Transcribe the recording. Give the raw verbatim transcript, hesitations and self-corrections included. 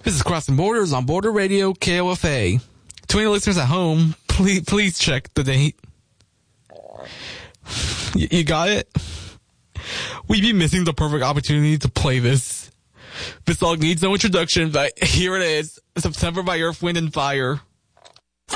This is Crossing Borders on Border Radio K O F A. To any listeners at home, please please check the date. Y- you got it? We'd be missing the perfect opportunity to play this. This song needs no introduction, but here it is. September by Earth, Wind and Fire.